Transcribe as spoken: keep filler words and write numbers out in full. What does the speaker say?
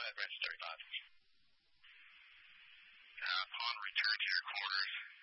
Branch thirty-five. Uh, upon return to your quarters,